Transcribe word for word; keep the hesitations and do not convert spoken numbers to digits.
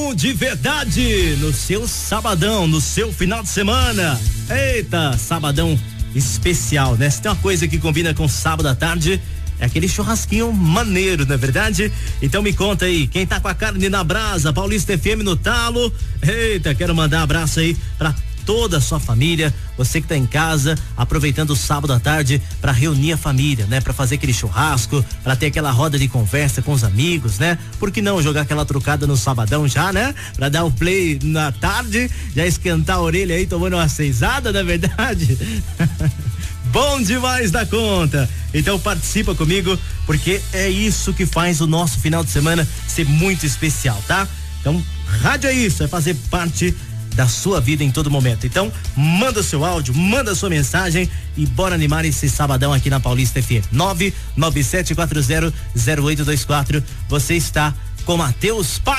bom de verdade no seu sabadão, no seu final de semana. Eita, sabadão especial, né? Se tem uma coisa que combina com sábado à tarde, é aquele churrasquinho maneiro, não é verdade? Então me conta aí, quem tá com a carne na brasa, Paulista F M no talo. Eita, quero mandar um abraço aí pra toda a sua família, você que tá em casa, aproveitando o sábado à tarde para reunir a família, né? Para fazer aquele churrasco, para ter aquela roda de conversa com os amigos, né? Por que não jogar aquela trucada no sabadão já, né? Para dar o play na tarde, já esquentar a orelha aí, tomando uma seisada, na verdade. Bom demais da conta. Então participa comigo, porque é isso que faz o nosso final de semana ser muito especial, tá? Então, rádio é isso, é fazer parte da sua vida em todo momento. Então, manda o seu áudio, manda a sua mensagem e bora animar esse sabadão aqui na Paulista F M. nove nove sete quatro zero zero oito dois quatro. Você está com Matheus Pai.